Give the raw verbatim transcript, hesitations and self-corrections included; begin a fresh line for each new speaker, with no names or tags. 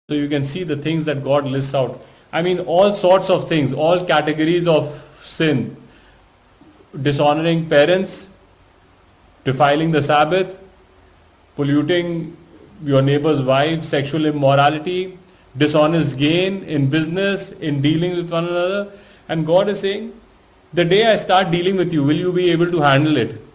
So you can see the things that God lists out. I mean, all sorts of things, all categories of sin. Dishonoring parents, defiling the Sabbath, polluting your neighbor's wife, sexual immorality, dishonest gain in business, in dealing with one another. And God is saying, the day I start dealing with you, will you be able to handle it?